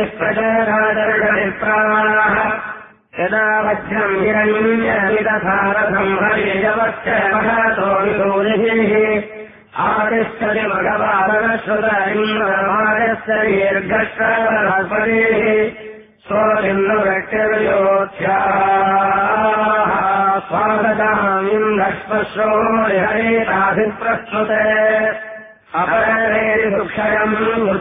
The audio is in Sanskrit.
प्रजरादर्शनिप्राः यदा वज्रम् हिरण्यमिदधारथम् हरिजवश्च महतो विसूरिभिः आदिष्टति भगवानश्रुत इन्द्रमायस्य दीर्घश्रवणस्पतिः स्वचिन्नवृष्टिर्योध्याः स्वागताम् इन्द्रश्मश्रो हरेताभिप्रस्तुते अपरैर्क्षयम्